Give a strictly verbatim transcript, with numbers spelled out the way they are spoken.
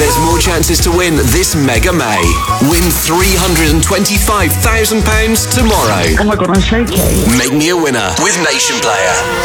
there's more chances to win this Mega May. Win three hundred twenty-five thousand pounds tomorrow. Oh my god, I'm shaking. Make me a winner with Nation Player.